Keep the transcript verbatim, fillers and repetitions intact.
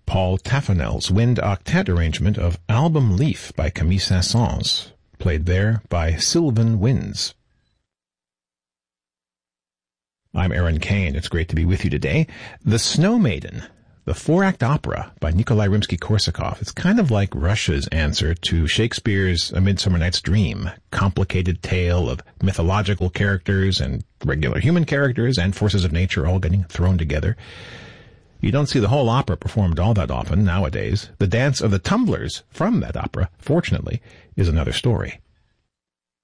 Paul Taffanel's wind octet arrangement of Album Leaf by Camille Saint-Saëns, played there by Sylvan Winds. I'm Aaron Kane. It's great to be with you today. The Snow Maiden, the four-act opera by Nikolai Rimsky-Korsakov. It's kind of like Russia's answer to Shakespeare's A Midsummer Night's Dream, complicated tale of mythological characters and regular human characters and forces of nature all getting thrown together. You don't see the whole opera performed all that often nowadays. The dance of the tumblers from that opera, fortunately, is another story.